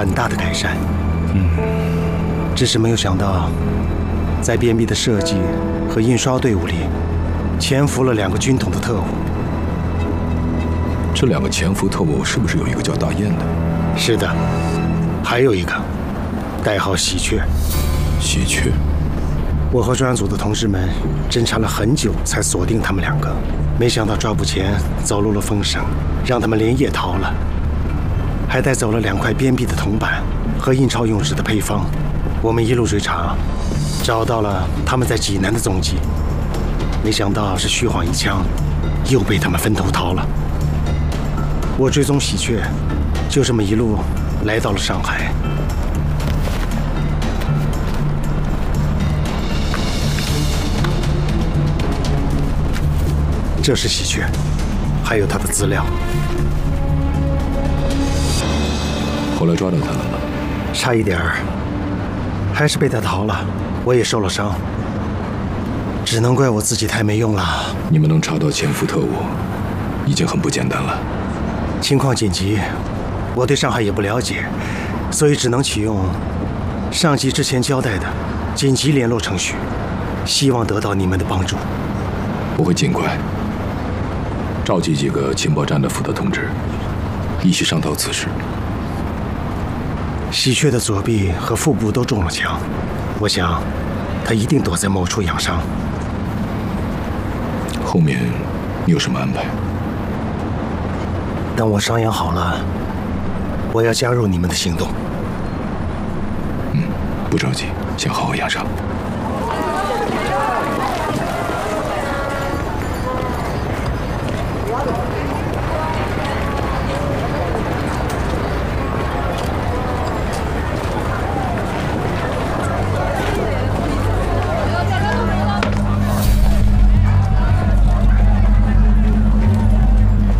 很大的改善。只是没有想到，在便秘的设计和印刷队伍里，潜伏了2个军统的特务。 这2个潜伏特务是不是有一个叫大雁的？ 是的，还有一个，代号喜鹊。 喜鹊。 我和专案组的同事们侦查了很久，才锁定他们2个。没想到抓捕前走漏了风声，让他们连夜逃了，还带走了2块编币的铜板和印钞用纸的配方。我们一路追查，找到了他们在济南的踪迹。没想到是虚晃一枪，又被他们分头逃了。我追踪喜鹊，就这么一路来到了上海。这是喜鹊，还有他的资料。 后来抓到他了吗？ 差一点儿，还是被他逃了。我也受了伤，只能怪我自己太没用了。 你们能查到潜伏特务，已经很不简单了。 情况紧急，我对上海也不了解，所以只能启用上级之前交代的紧急联络程序，希望得到你们的帮助。 我会尽快召集几个情报站的负责同志，一起商讨此事。 喜鹊的左臂和腹部都中了枪，我想他一定躲在某处养伤。 后面你有什么安排？ 等我伤养好了，我要加入你们的行动。 不着急，先好好养伤。